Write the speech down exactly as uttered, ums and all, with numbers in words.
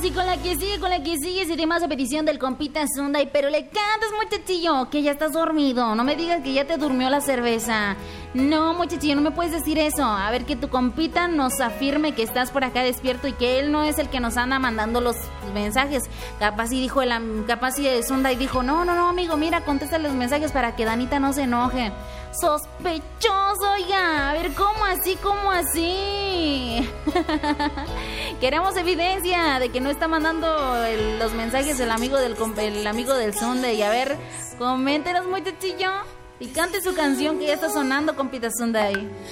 y con la que sigue, con la que sigue sería más a petición del compita Sunday, pero le cantas, muchachillo, que ya estás dormido. No me digas que ya te durmió la cerveza. No, muchachillo, no me puedes decir eso. A ver, que tu compita nos afirme que estás por acá despierto y que él no es el que nos anda mandando los mensajes. Capaz y dijo el capaz y Sunday dijo, no, no, no, amigo, mira, contesta los mensajes para que Danita no se enoje. Sospechoso, oiga. A ver, ¿cómo así? ¿Cómo así? Queremos evidencia de que no está mandando el, los mensajes el amigo del el amigo del Sunday. A ver, coméntenos, muchachillo, y cante su canción que ya está sonando, compita Sunday.